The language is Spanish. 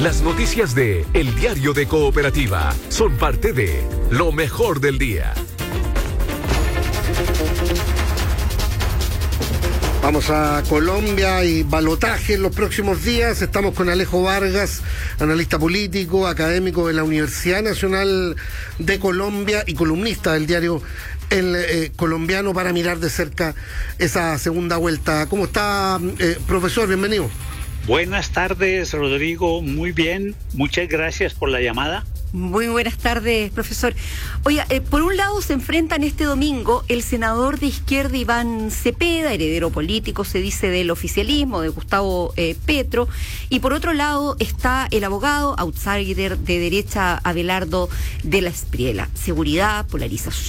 Las noticias de El Diario de Cooperativa son parte de lo mejor del día. Vamos a Colombia y balotaje en los próximos días. Estamos con Alejo Vargas, analista político, académico de la Universidad Nacional de Colombia y columnista del diario El Colombiano, para mirar de cerca esa segunda vuelta. ¿Cómo está, profesor? Bienvenido. Buenas tardes, Rodrigo. Muy bien. Muchas gracias por la llamada. Muy buenas tardes, profesor. Oiga, por un lado se enfrentan este domingo el senador de izquierda Iván Cepeda, heredero político, se dice, del oficialismo, de Gustavo Petro, y por otro lado está el abogado outsider de derecha Abelardo de la Espriella. Seguridad, polarización.